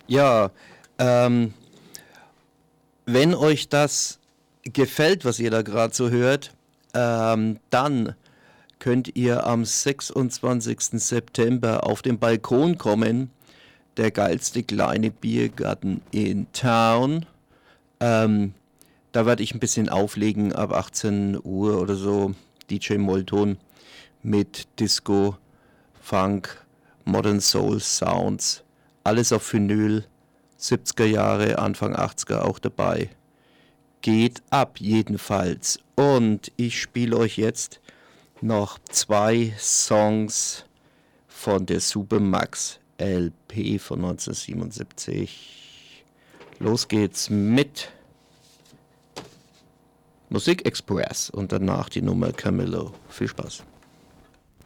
Ja, ähm, wenn euch das gefällt, was ihr da gerade so hört, dann könnt ihr am 26. September auf den Balkon kommen. Der geilste kleine Biergarten in Town. Ähm, Da werde ich ein bisschen auflegen ab 18 Uhr oder so. DJ Molton mit Disco, Funk, Modern Soul Sounds. Alles auf Vinyl. 70er Jahre, Anfang 80er auch dabei. Geht ab jedenfalls. Und ich spiele euch jetzt noch 2 Songs von der Supermax LP von 1977. Los geht's mit Musik Express und danach die Nummer Camillo. Viel Spaß.